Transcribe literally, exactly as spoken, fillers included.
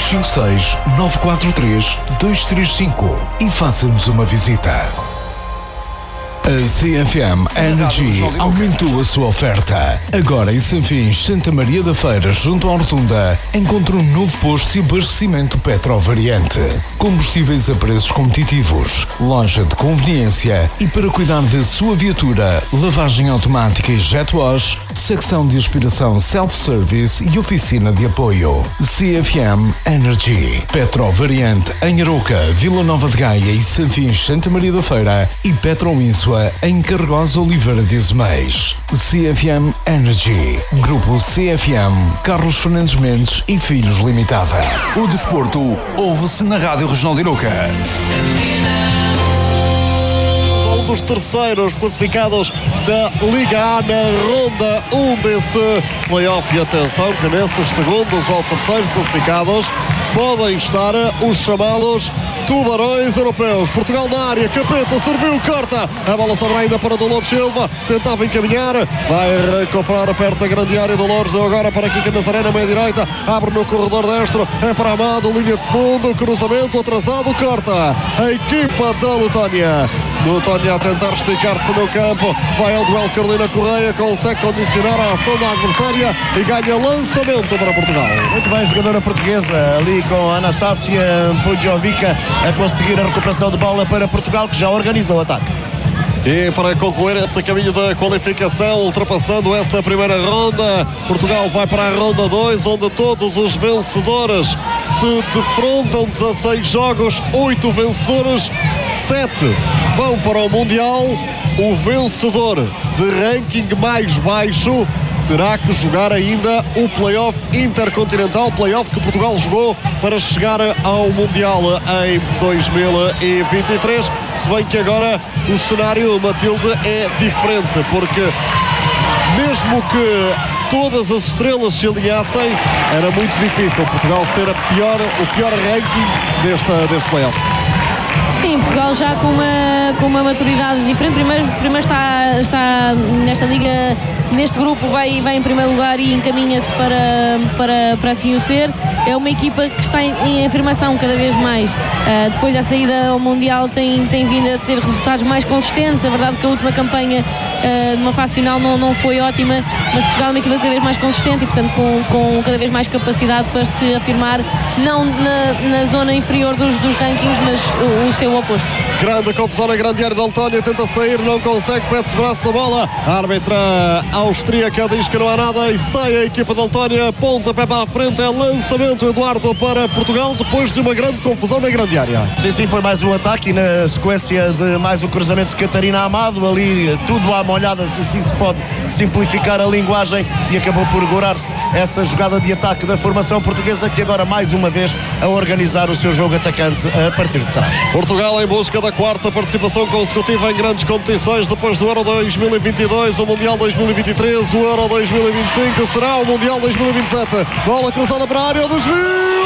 cinco seis nove quatro três dois três cinco e faça-nos uma visita. A C F M Energy aumentou a sua oferta. Agora em Sanfins, Santa Maria da Feira, junto à Rotunda, encontra um novo posto de abastecimento Petro Variante. Combustíveis a preços competitivos, loja de conveniência e para cuidar da sua viatura, lavagem automática e jet wash, secção de aspiração self-service e oficina de apoio. C F M Energy. Petro Variante em Aroca, Vila Nova de Gaia e Sanfins, Santa Maria da Feira e Petro Insua em Carregosa Oliveira de Azeméis. C F M Energy. Grupo C F M, Carlos Fernandes Mendes e Filhos Limitada. O desporto ouve-se na Rádio Regional de Aroca. Um dos terceiros classificados da Liga A na ronda um desse play-off. E atenção que nesses segundos ou terceiros classificados podem estar os chamados Tubarões Europeus. Portugal na área, Capeta serviu, corta, a bola sobra ainda para Dolores Silva, tentava encaminhar, vai recuperar perto da grande área. Dolores deu agora para Kika Nazaré na meia direita, abre no corredor destro, é para Amado, linha de fundo, cruzamento atrasado, corta a equipa da Letónia. Letónia a tentar esticar-se no campo, vai ao duelo Carolina Correia, consegue condicionar a ação da adversária e ganha lançamento para Portugal. Muito bem, jogadora portuguesa ali com a Anastácia Pujovica a conseguir a recuperação de bola para Portugal, que já organiza o ataque. E para concluir esse caminho da qualificação, ultrapassando essa primeira ronda, Portugal vai para a ronda dois, onde todos os vencedores se defrontam. Dezasseis jogos, oito vencedores, sete vão para o Mundial. O vencedor de ranking mais baixo terá que jogar ainda o play-off intercontinental, play-off que Portugal jogou para chegar ao Mundial em dois mil e vinte e três, se bem que agora o cenário, Matilde, é diferente, porque mesmo que todas as estrelas se alinhassem, era muito difícil Portugal ser a pior, o pior ranking deste, deste play-off. Sim, Portugal já com uma, com uma maturidade diferente. Primeiro, primeiro está, está nesta liga, neste grupo, vai, vai em primeiro lugar e encaminha-se para, para, para assim o ser. É uma equipa que está em, em afirmação cada vez mais. Uh, depois da saída ao Mundial tem, tem vindo a ter resultados mais consistentes. É verdade que a última campanha uh, numa fase final não, não foi ótima, mas Portugal é uma equipa cada vez mais consistente e, portanto, com, com cada vez mais capacidade para se afirmar, não na, na zona inferior dos, dos rankings, mas o, o seu oposto. Grande confusão na grande área da Letónia, tenta sair, não consegue, pede-se braço na bola, a árbitra austríaca diz que não há nada e sai a equipa da Letónia, pontapé para a frente, é lançamento, Eduardo, para Portugal, depois de uma grande confusão na grande área. Sim, sim, foi mais um ataque e na sequência de mais um cruzamento de Catarina Amado, ali tudo à molhada, se assim se pode simplificar a linguagem, e acabou por gorar-se essa jogada de ataque da formação portuguesa, que agora mais uma vez a organizar o seu jogo atacante a partir de trás. Portugal em busca da quarta participação consecutiva em grandes competições, depois do Euro dois mil e vinte e dois, o Mundial dois mil e vinte e três, o Euro dois mil e vinte e cinco, será o Mundial dois mil e vinte e sete. Bola cruzada para a área, desvio!